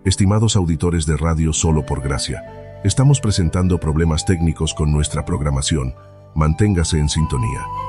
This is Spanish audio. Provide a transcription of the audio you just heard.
Estimados auditores de Radio Solo por Gracia, estamos presentando problemas técnicos con nuestra programación. Manténgase en sintonía.